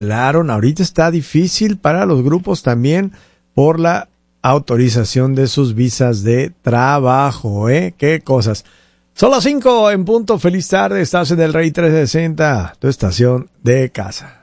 Claro, ahorita está difícil para los grupos también por la autorización de sus visas de trabajo, ¿eh? Qué cosas. Son las 5 en punto. Feliz tarde. Estás en el Rey 360, tu estación de casa.